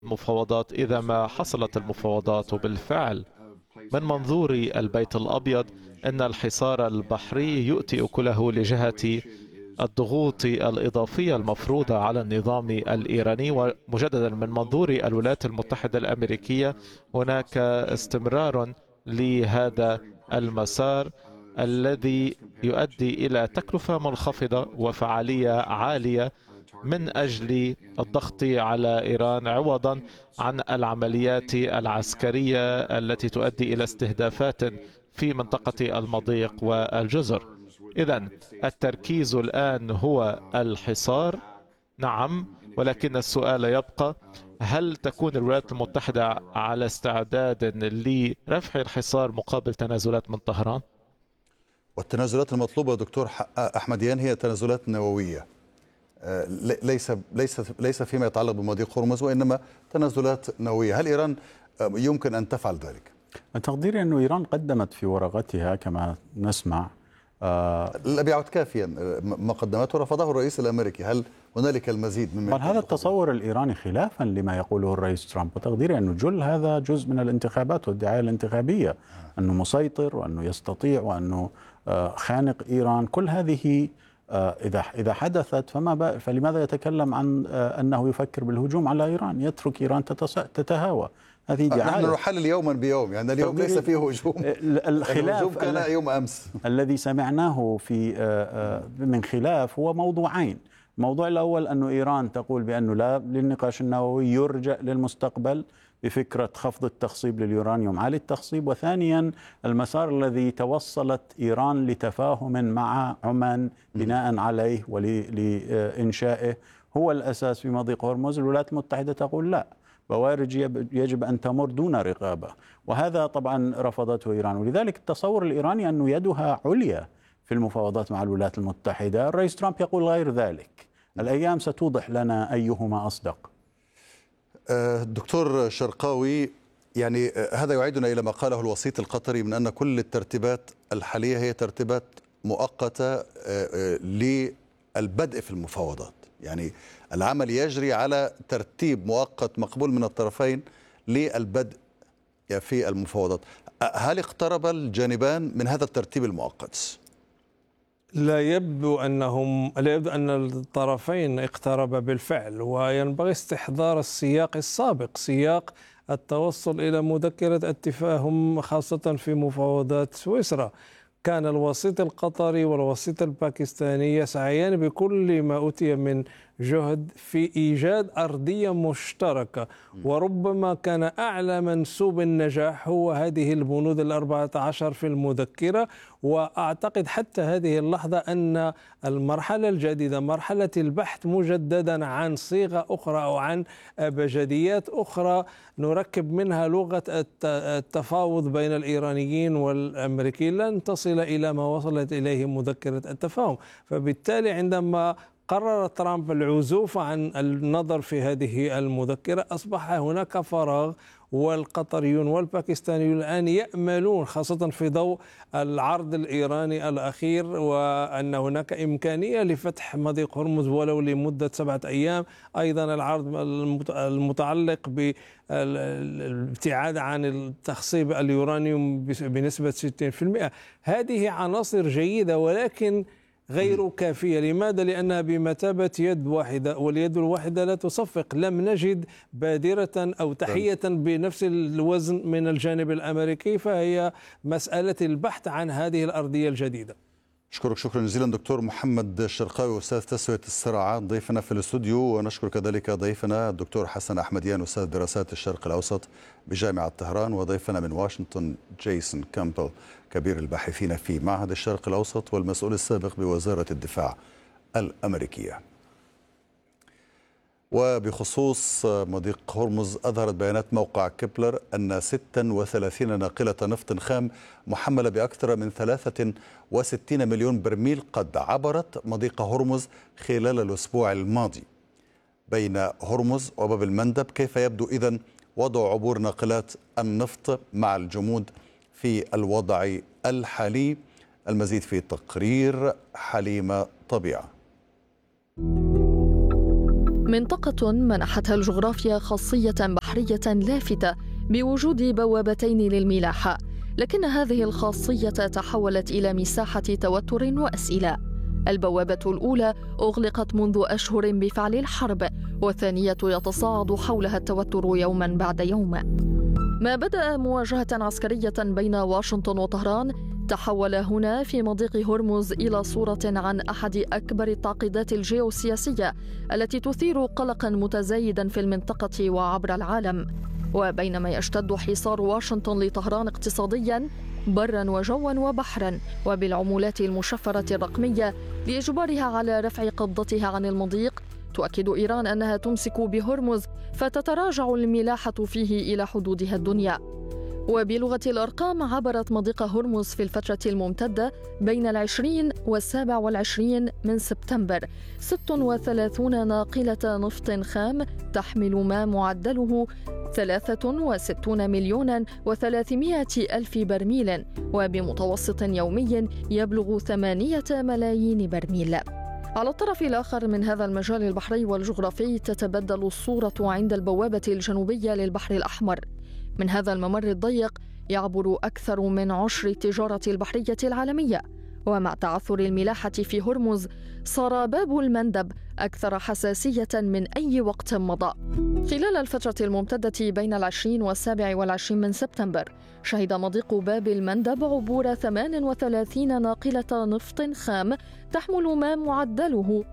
المفاوضات إذا ما حصلت المفاوضات. وبالفعل من منظور البيت الأبيض أن الحصار البحري يؤتي أكله لجهة الضغوط الإضافية المفروضة على النظام الإيراني. ومجددا من منظور الولايات المتحدة الأمريكية هناك استمرار لهذا المسار الذي يؤدي إلى تكلفة منخفضة وفعالية عالية من أجل الضغط على إيران، عوضا عن العمليات العسكرية التي تؤدي إلى استهدافات في منطقة المضيق والجزر. إذن التركيز الآن هو الحصار، نعم، ولكن السؤال يبقى: هل تكون الولايات المتحدة على استعداد لرفع الحصار مقابل تنازلات من طهران؟ والتنازلات المطلوبة دكتور أحمديان هي تنازلات نووية، ليس فيما يتعلق بمضيق هرمز، وإنما تنازلات نووية. هل إيران يمكن أن تفعل ذلك؟ تقديري أن إيران قدمت في ورقتها كما نسمع. لم يعد كافيا ما قدمته، رفضه الرئيس الأمريكي. هل هنالك المزيد من هذا التصور الإيراني خلافا لما يقوله الرئيس ترامب، وتقديري أنه هذا جزء من الانتخابات والدعاية الانتخابية، أنه مسيطر وأنه يستطيع وأنه خانق إيران. كل هذه إذا حدثت فلماذا يتكلم عن أنه يفكر بالهجوم على إيران؟ يترك إيران تتهاوى. هذه دعاية. نحن نحلل يوما بيوم، يعني اليوم ليس فيه هجوم. الخلاف كان يوم أمس. الذي سمعناه من خلاف هو موضوعين. الموضوع الأول أن إيران تقول بأنه لا للنقاش النووي، يرجع للمستقبل بفكرة خفض التخصيب لليورانيوم عالي التخصيب. وثانيا المسار الذي توصلت إيران لتفاهم مع عمان بناء عليه ولإنشائه هو الأساس في مضيق هرمز. الولايات المتحدة تقول لا، بوارج يجب أن تمر دون رقابة، وهذا طبعا رفضته إيران. ولذلك التصور الإيراني أنه يدها عليا في المفاوضات مع الولايات المتحدة. الرئيس ترامب يقول غير ذلك. الأيام ستوضح لنا أيهما أصدق. دكتور شرقاوي، يعني هذا يعيدنا إلى ما قاله الوسيط القطري من أن كل الترتيبات الحالية هي ترتيبات مؤقتة للبدء في المفاوضات، يعني العمل يجري على ترتيب مؤقت مقبول من الطرفين للبدء في المفاوضات. هل اقترب الجانبان من هذا الترتيب المؤقت؟ لا يبدو أن الطرفين اقتربا بالفعل، وينبغي استحضار السياق السابق، سياق التوصل إلى مذكرة التفاهم خاصة في مفاوضات سويسرا. كان الوسيط القطري والوسيط الباكستاني يسعيان بكل ما أوتي من جهد في إيجاد أرضية مشتركة، وربما كان أعلى منسوب النجاح هو هذه البنود 14 في المذكرة. وأعتقد حتى هذه اللحظة أن المرحلة الجديدة، مرحلة البحث مجددا عن صيغة أخرى أو عن أبجديات أخرى نركب منها لغة التفاوض بين الإيرانيين والأمريكيين، لن تصل إلى ما وصلت إليه مذكرة التفاهم. فبالتالي عندما قرر ترامب العزوف عن النظر في هذه المذكرة أصبح هناك فراغ، والقطريون والباكستانيون الآن يأملون خاصة في ضوء العرض الإيراني الأخير وأن هناك إمكانية لفتح مضيق هرمز ولو لمدة 7 أيام. أيضا العرض المتعلق بالابتعاد عن التخصيب اليورانيوم بنسبة 60%. هذه عناصر جيدة ولكن غير كافية. لماذا؟ لأنها بمثابة يد واحدة، واليد الواحدة لا تصفق. لم نجد بادرة أو تحية بنفس الوزن من الجانب الأمريكي، فهي مسألة البحث عن هذه الأرضية الجديدة. أشكرك شكرا جزيلا دكتور محمد الشرقاوي، أستاذ تسوية الصراعات، ضيفنا في الاستوديو. ونشكر كذلك ضيفنا الدكتور حسن أحمديان، أستاذ دراسات الشرق الأوسط بجامعة طهران، وضيفنا من واشنطن جيسون كامبل، كبير الباحثين في معهد الشرق الأوسط والمسؤول السابق بوزارة الدفاع الأمريكية. وبخصوص مضيق هرمز، أظهرت بيانات موقع كيبلر أن 36 ناقلة نفط خام محملة بأكثر من 63 مليون برميل قد عبرت مضيق هرمز خلال الأسبوع الماضي. بين هرمز وباب المندب، كيف يبدو إذن وضع عبور ناقلات النفط مع الجمود في الوضع الحالي؟ المزيد في تقرير حليمة طبيعة. منطقة منحتها الجغرافيا خاصية بحرية لافتة بوجود بوابتين للملاحة، لكن هذه الخاصية تحولت إلى مساحة توتر وأسئلة. البوابة الأولى أغلقت منذ أشهر بفعل الحرب، والثانية يتصاعد حولها التوتر يوما بعد يوم. ما بدأ مواجهة عسكرية بين واشنطن وطهران تحول هنا في مضيق هرمز إلى صورة عن أحد أكبر التعقيدات الجيوسياسية التي تثير قلقا متزايدا في المنطقة وعبر العالم. وبينما يشتد حصار واشنطن لطهران اقتصاديا برا وجوا وبحرا وبالعمولات المشفرة الرقمية لإجبارها على رفع قبضتها عن المضيق، تؤكد إيران أنها تمسك بهرمز فتتراجع الملاحة فيه إلى حدودها الدنيا. وبلغة الأرقام عبرت مضيق هرمز في الفترة الممتدة بين 20 و27 من سبتمبر 36 ناقلة نفط خام تحمل ما معدله 63 مليون و300 ألف برميل، وبمتوسط يومي يبلغ 8 ملايين برميل. على الطرف الآخر من هذا المجال البحري والجغرافي تتبدل الصورة عند البوابة الجنوبية للبحر الأحمر. من هذا الممر الضيق يعبر أكثر من عشر التجارة البحرية العالمية، ومع تعثر الملاحة في هرمز صار باب المندب أكثر حساسية من أي وقت مضى. خلال الفترة الممتدة بين 20 و27 من سبتمبر شهد مضيق باب المندب عبور 38 ناقلة نفط خام تحمل ما معدله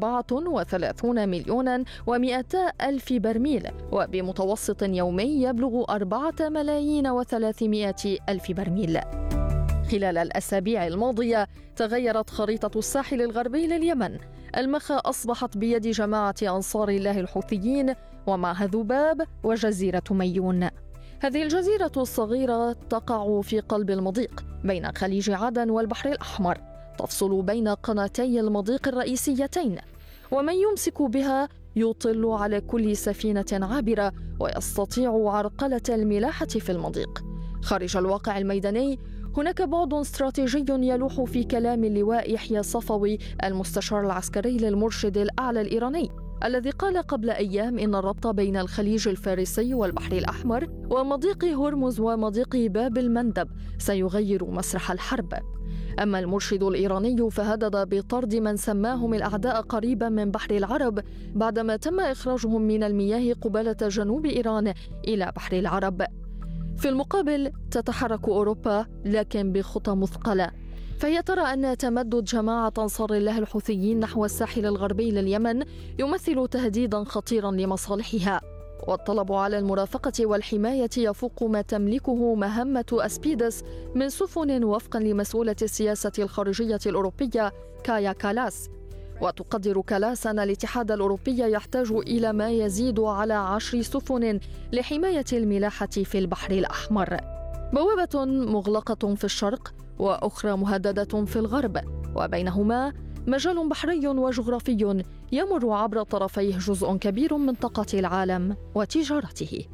34 مليون و200 ألف برميل، وبمتوسط يومي يبلغ 4 ملايين و300 ألف برميل. خلال الأسابيع الماضية تغيرت خريطة الساحل الغربي لليمن. المخا أصبحت بيد جماعة أنصار الله الحوثيين ومعها ذباب وجزيرة ميون. هذه الجزيرة الصغيرة تقع في قلب المضيق بين خليج عدن والبحر الأحمر، تفصل بين قناتي المضيق الرئيسيتين، ومن يمسك بها يطل على كل سفينة عابرة ويستطيع عرقلة الملاحة في المضيق. خارج الواقع الميداني هناك بعد استراتيجي يلوح في كلام اللواء يحيى صفوي المستشار العسكري للمرشد الأعلى الإيراني، الذي قال قبل أيام إن الربط بين الخليج الفارسي والبحر الأحمر ومضيق هرمز ومضيق باب المندب سيغير مسرح الحرب. أما المرشد الإيراني فهدد بطرد من سماهم الأعداء قريبا من بحر العرب بعدما تم إخراجهم من المياه قبالة جنوب إيران إلى بحر العرب. في المقابل تتحرك أوروبا لكن بخطى مثقلة، فهي ترى أن تمدد جماعة أنصار الله الحوثيين نحو الساحل الغربي لليمن يمثل تهديدا خطيرا لمصالحها، والطلب على المرافقة والحماية يفوق ما تملكه مهمة أسبيدس من سفن وفقا لمسؤولة السياسة الخارجية الأوروبية كايا كالاس. وتقدر كالاس أن الاتحاد الأوروبي يحتاج إلى ما يزيد على 10 سفن لحماية الملاحة في البحر الأحمر. بوابة مغلقة في الشرق وأخرى مهددة في الغرب، وبينهما مجال بحري وجغرافي يمر عبر طرفيه جزء كبير من طاقة العالم وتجارته.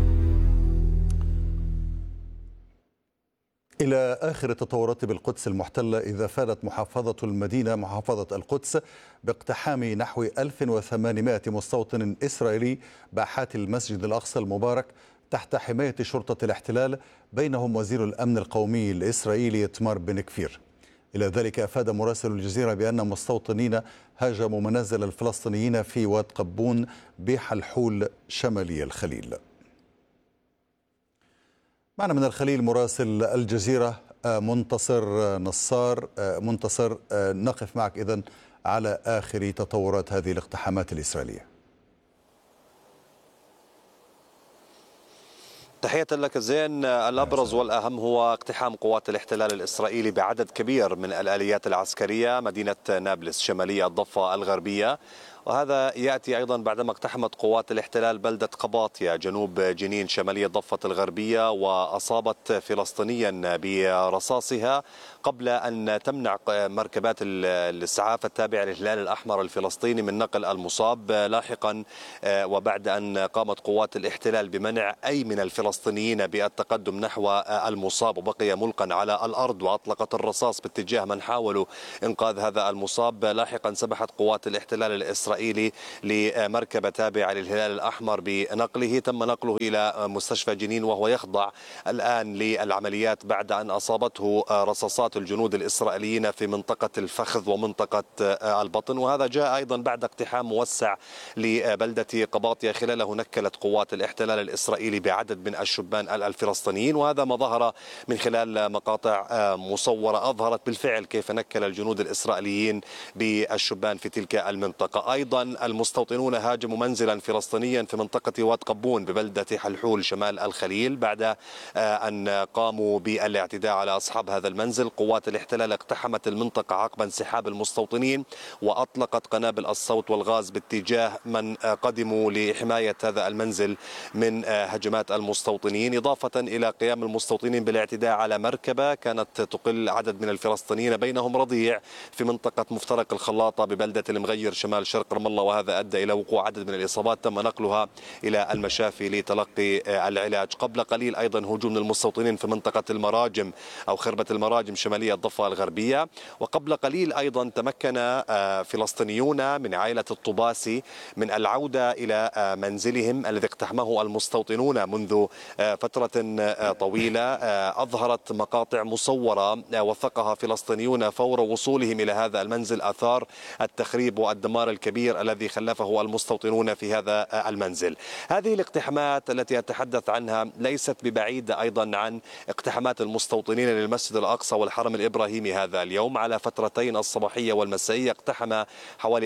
إلى آخر التطورات بالقدس المحتلة، إذا فادت محافظة المدينة محافظة القدس باقتحام نحو 1800 مستوطن إسرائيلي باحات المسجد الأقصى المبارك تحت حماية شرطة الاحتلال، بينهم وزير الأمن القومي الإسرائيلي إتمار بن كفير. إلى ذلك أفاد مراسل الجزيرة بأن مستوطنين هاجموا منازل الفلسطينيين في واد قبون بحلحول شمالي الخليل. معنا من الخليل مراسل الجزيرة منتصر نصار. منتصر، نقف معك إذن على آخر تطورات هذه الاقتحامات الإسرائيلية. تحية لك زين. الأبرز والأهم هو اقتحام قوات الاحتلال الإسرائيلي بعدد كبير من الآليات العسكرية مدينة نابلس شمالية الضفة الغربية، وهذا يأتي أيضا بعدما اقتحمت قوات الاحتلال بلدة قباطية جنوب جنين شمالية الضفة الغربية وأصابت فلسطينيا برصاصها قبل أن تمنع مركبات الإسعاف التابعة للهلال الأحمر الفلسطيني من نقل المصاب لاحقا، وبعد أن قامت قوات الاحتلال بمنع أي من الفلسطينيين بالتقدم نحو المصاب وبقي ملقا على الأرض، وأطلقت الرصاص باتجاه من حاولوا إنقاذ هذا المصاب. لاحقا سمحت قوات الاحتلال الإسرائيلي الإسرائيلي لمركبة تابعة للهلال الأحمر بنقله. تم نقله إلى مستشفى جنين وهو يخضع الآن للعمليات بعد أن أصابته رصاصات الجنود الإسرائيليين في منطقة الفخذ ومنطقة البطن، وهذا جاء أيضا بعد اقتحام موسع لبلدة قباطية خلاله نكلت قوات الاحتلال الإسرائيلي بعدد من الشبان الفلسطينيين، وهذا ما ظهر من خلال مقاطع مصورة أظهرت بالفعل كيف نكل الجنود الإسرائيليين بالشبان في تلك المنطقة. أيضا المستوطنون هاجموا منزلا فلسطينيا في منطقة واد قبون ببلدة حلحول شمال الخليل بعد أن قاموا بالاعتداء على أصحاب هذا المنزل. قوات الاحتلال اقتحمت المنطقة عقب انسحاب المستوطنين وأطلقت قنابل الصوت والغاز باتجاه من قدموا لحماية هذا المنزل من هجمات المستوطنين، إضافة إلى قيام المستوطنين بالاعتداء على مركبة كانت تقل عدد من الفلسطينيين بينهم رضيع في منطقة مفترق الخلاطة ببلدة المغير شمال شرق رام الله، وهذا أدى إلى وقوع عدد من الإصابات تم نقلها إلى المشافي لتلقي العلاج. قبل قليل أيضا هجوم المستوطنين في منطقة المراجم أو خربة المراجم شمالية الضفة الغربية. وقبل قليل أيضا تمكن فلسطينيون من عائلة الطباسي من العودة إلى منزلهم الذي اقتحمه المستوطنون منذ فترة طويلة. أظهرت مقاطع مصورة وثقها فلسطينيون فور وصولهم إلى هذا المنزل آثار التخريب والدمار الكبير الذي خلفه المستوطنون في هذا المنزل. هذه الاقتحامات التي أتحدث عنها ليست ببعيدة أيضا عن اقتحامات المستوطنين للمسجد الأقصى والحرم الإبراهيمي هذا اليوم. على فترتين الصباحية والمسائية اقتحم حوالي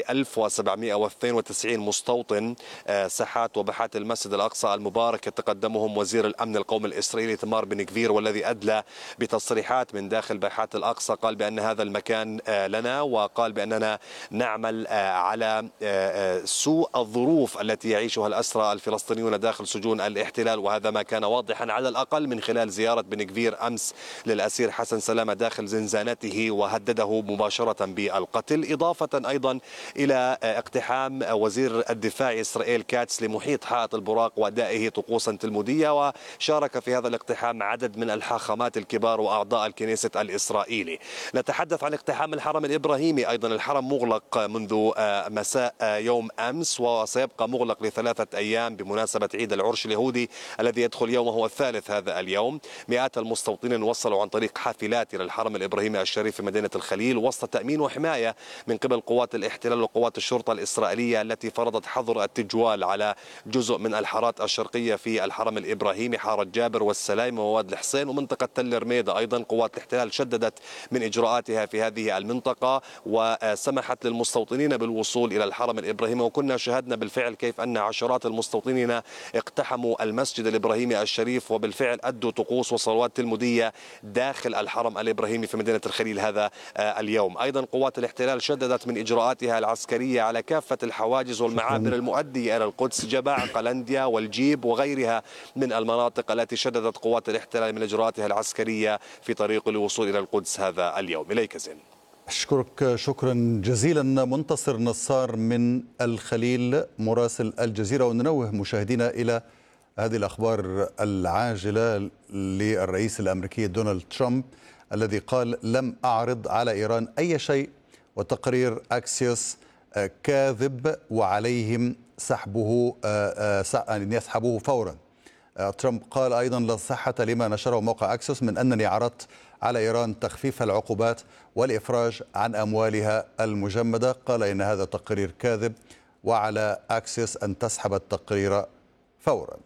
1792 مستوطن ساحات وباحات المسجد الأقصى المبارك، يتقدمهم وزير الأمن القومي الإسرائيلي تمار بن كفير، والذي أدلى بتصريحات من داخل باحات الأقصى قال بأن هذا المكان لنا، وقال بأننا نعمل على سوء الظروف التي يعيشها الأسرى الفلسطينيون داخل سجون الاحتلال، وهذا ما كان واضحا على الأقل من خلال زيارة بن كفير أمس للأسير حسن سلامة داخل زنزانته وهدده مباشرة بالقتل، إضافة أيضا إلى اقتحام وزير الدفاع إسرائيل كاتس لمحيط حائط البراق وأدائه طقوسا تلمودية، وشارك في هذا الاقتحام عدد من الحاخامات الكبار وأعضاء الكنيسة الإسرائيلي. نتحدث عن اقتحام الحرم الإبراهيمي، أيضا الحرم مغلق منذ مساء يوم أمس وسيبقى مغلق ل3 أيام بمناسبة عيد العرش اليهودي الذي يدخل يومه الثالث هذا اليوم. مئات المستوطنين وصلوا عن طريق حافلات إلى الحرم الإبراهيمي الشريف في مدينة الخليل وسط تأمين وحماية من قبل قوات الاحتلال وقوات الشرطة الإسرائيلية التي فرضت حظر التجوال على جزء من الحارات الشرقية في الحرم الإبراهيمي، حارة جابر والسلايم وواد الحسين ومنطقة تل رميدة. أيضا قوات الاحتلال شددت من إجراءاتها في هذه المنطقة وسمحت للمستوطنين بالوصول إلى الحرم الإبراهيمي، وكنا شاهدنا بالفعل كيف أن عشرات المستوطنين اقتحموا المسجد الإبراهيمي الشريف وبالفعل أدوا طقوس وصلوات تلمودية داخل الحرم الإبراهيمي في مدينة الخليل هذا اليوم. أيضا قوات الاحتلال شددت من إجراءاتها العسكرية على كافة الحواجز والمعابر المؤدية إلى القدس، جباع، قلنديا والجيب وغيرها من المناطق التي شددت قوات الاحتلال من إجراءاتها العسكرية في طريق الوصول إلى القدس هذا اليوم. إليك زين. أشكرك شكرا جزيلا منتصر نصار من الخليل مراسل الجزيرة. وننوه مشاهدينا إلى هذه الأخبار العاجلة للرئيس الأمريكي دونالد ترامب الذي قال لم أعرض على إيران أي شيء، وتقرير أكسيوس كاذب وعليهم سحبه أن يسحبوه فورا. ترامب قال أيضا لا صحة لما نشره موقع أكسيوس من أنني عرضت على إيران تخفيف العقوبات والإفراج عن أموالها المجمدة. قال إن هذا تقرير كاذب وعلى أكسيوس أن تسحب التقرير فورا.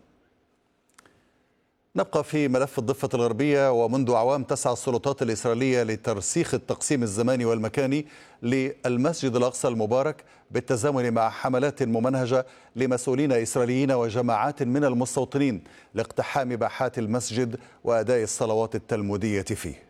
نبقى في ملف الضفة الغربية. ومنذ أعوام تسعى السلطات الإسرائيلية لترسيخ التقسيم الزماني والمكاني للمسجد الأقصى المبارك بالتزامن مع حملات ممنهجة لمسؤولين إسرائيليين وجماعات من المستوطنين لاقتحام باحات المسجد وأداء الصلوات التلمودية فيه.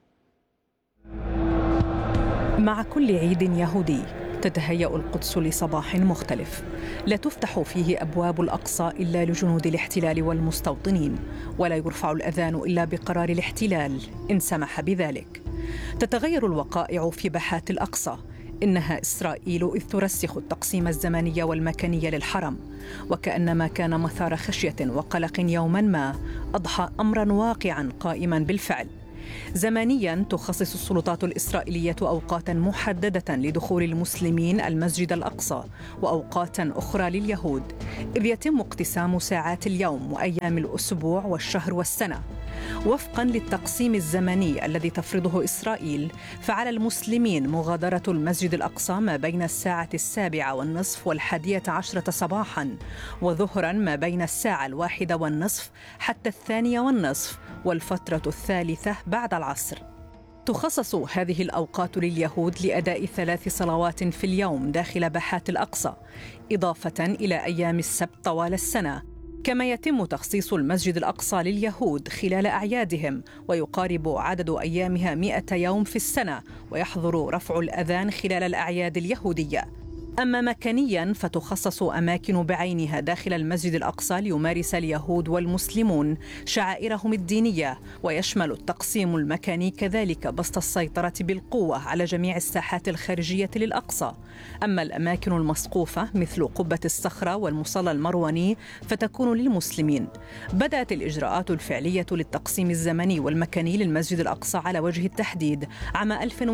مع كل عيد يهودي تتهيأ القدس لصباح مختلف، لا تفتح فيه أبواب الأقصى إلا لجنود الاحتلال والمستوطنين، ولا يرفع الأذان إلا بقرار الاحتلال إن سمح بذلك. تتغير الوقائع في باحات الأقصى، إنها إسرائيل إذ ترسخ التقسيم الزمني والمكاني للحرم، وكأنما كان مثار خشية وقلق يوما ما أضحى أمرا واقعا قائما بالفعل. زمنياً تخصص السلطات الإسرائيلية أوقاتاً محددة لدخول المسلمين المسجد الأقصى وأوقاتاً أخرى لليهود، إذ يتم اقتسام ساعات اليوم وأيام الأسبوع والشهر والسنة. وفقاً للتقسيم الزمني الذي تفرضه إسرائيل، فعلى المسلمين مغادرة المسجد الأقصى ما بين الساعة 7:30 و11 صباحاً، وظهراً ما بين الساعة 1:30 حتى 2:30، والفترة الثالثة بعد العصر. تخصص هذه الأوقات لليهود لأداء 3 صلوات في اليوم داخل باحات الأقصى، إضافة إلى أيام السبت طوال السنة. كما يتم تخصيص المسجد الأقصى لليهود خلال أعيادهم، ويقارب عدد أيامها 100 يوم في السنة، ويحظر رفع الأذان خلال الأعياد اليهودية. أما مكانياً فتخصص أماكن بعينها داخل المسجد الأقصى ليمارس اليهود والمسلمون شعائرهم الدينية، ويشمل التقسيم المكاني كذلك بسط السيطرة بالقوة على جميع الساحات الخارجية للأقصى. أما الأماكن المسقوفة مثل قبة الصخرة والمصلى المرواني فتكون للمسلمين. بدأت الإجراءات الفعلية للتقسيم الزمني والمكاني للمسجد الأقصى على وجه التحديد عام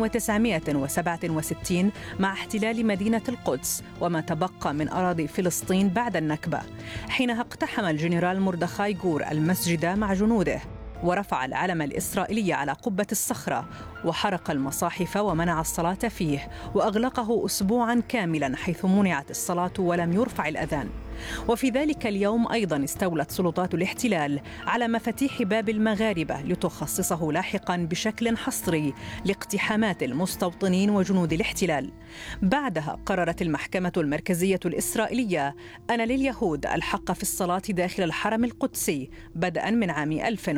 1967 مع احتلال مدينة القدس وما تبقى من أراضي فلسطين بعد النكبة، حينها اقتحم الجنرال مردخاي غور المسجد مع جنوده، ورفع العلم الإسرائيلي على قبة الصخرة، وحرق المصاحف ومنع الصلاة فيه، وأغلقه أسبوعاً كاملاً حيث منعت الصلاة ولم يرفع الأذان. وفي ذلك اليوم أيضاً استولت سلطات الاحتلال على مفاتيح باب المغاربة لتخصصه لاحقاً بشكل حصري لاقتحامات المستوطنين وجنود الاحتلال. بعدها قررت المحكمة المركزية الإسرائيلية أن لليهود الحق في الصلاة داخل الحرم القدسي بدءاً من عام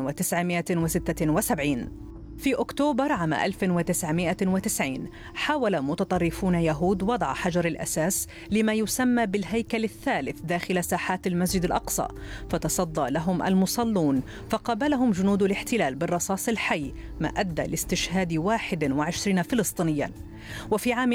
1976. في أكتوبر عام 1990 حاول متطرفون يهود وضع حجر الأساس لما يسمى بالهيكل الثالث داخل ساحات المسجد الأقصى، فتصدى لهم المصلون فقابلهم جنود الاحتلال بالرصاص الحي، ما أدى لاستشهاد 21 فلسطينياً. وفي عام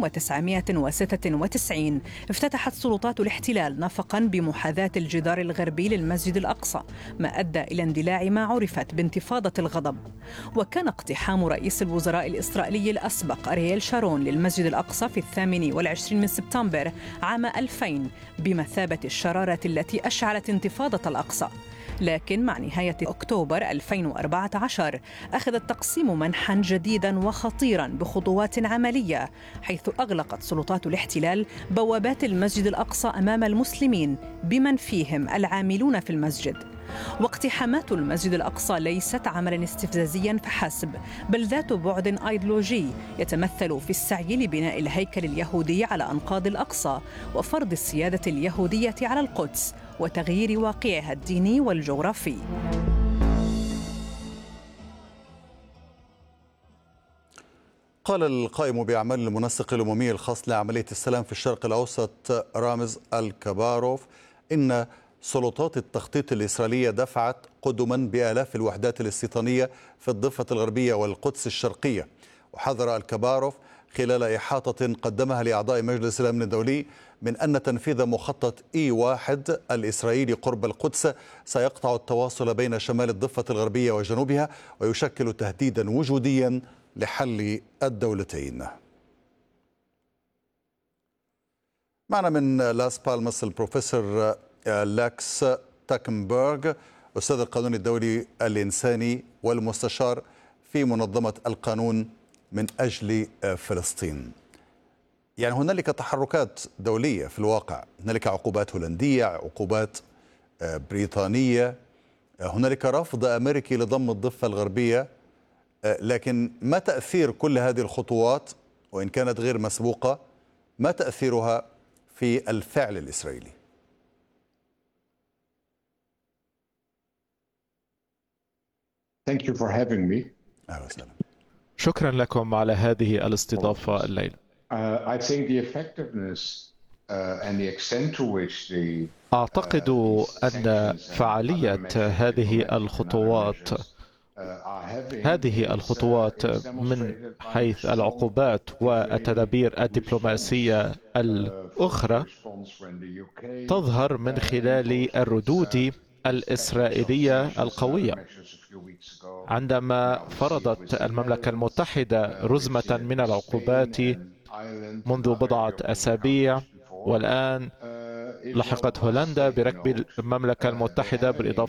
1996 افتتحت سلطات الاحتلال نفقاً بمحاذاة الجدار الغربي للمسجد الأقصى، ما أدى إلى اندلاع ما عرفت بانتفاضة الغضب. وكان اقتحام رئيس الوزراء الإسرائيلي الأسبق أرييل شارون للمسجد الأقصى في 28 من سبتمبر عام 2000 بمثابة الشرارة التي أشعلت انتفاضة الأقصى. لكن مع نهاية أكتوبر 2014 أخذ التقسيم منحاً جديداً وخطيراً بخطوات عملية، حيث أغلقت سلطات الاحتلال بوابات المسجد الأقصى أمام المسلمين بمن فيهم العاملون في المسجد. واقتحامات المسجد الأقصى ليست عملاً استفزازياً فحسب، بل ذات بعد أيديولوجي يتمثل في السعي لبناء الهيكل اليهودي على أنقاض الأقصى وفرض السيادة اليهودية على القدس وتغيير واقعها الديني والجغرافي. قال القائم بأعمال المنسق الأممي الخاص لعملية السلام في الشرق الأوسط رامز الكباروف إن سلطات التخطيط الإسرائيلية دفعت قدما بآلاف الوحدات الاستيطانية في الضفة الغربية والقدس الشرقية. وحذر الكباروف خلال إحاطة قدمها لأعضاء مجلس الأمن الدولي من أن تنفيذ مخطط E1 الإسرائيلي قرب القدس سيقطع التواصل بين شمال الضفة الغربية وجنوبها ويشكل تهديدا وجوديا لحل الدولتين. معنا من لاس بالماس البروفيسور لاكس تاكنبرغ، أستاذ القانون الدولي الإنساني والمستشار في منظمة القانون من أجل فلسطين. يعني هنالك تحركات دولية في الواقع، هنالك عقوبات هولندية، عقوبات بريطانية، هنالك رفض أمريكي لضم الضفة الغربية، لكن ما تأثير كل هذه الخطوات وإن كانت غير مسبوقة؟ ما تأثيرها في الفعل الإسرائيلي؟ Thank you for having me. أهلا وسهلا. شكرا لكم على هذه الاستضافة الليلة. I think the effectiveness and the extent to which the أعتقد أن فعالية هذه الخطوات من حيث العقوبات والتدابير الدبلوماسية الأخرى تظهر من خلال الردود الإسرائيلية القوية. عندما فرضت المملكة المتحدة رزمة من العقوبات منذ بضعة أسابيع، والآن لحقت هولندا بركب المملكة المتحدة بالإضافة